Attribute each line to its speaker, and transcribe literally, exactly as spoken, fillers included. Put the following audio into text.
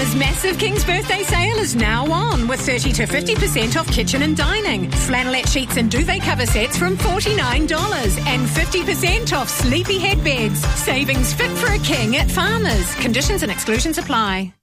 Speaker 1: Farmers' massive King's Birthday sale is now on with thirty to fifty percent off kitchen and dining. Flannelette sheets and duvet cover sets from forty-nine dollars and fifty percent off sleepy head beds. Savings fit for a king at Farmers. Conditions and exclusions apply.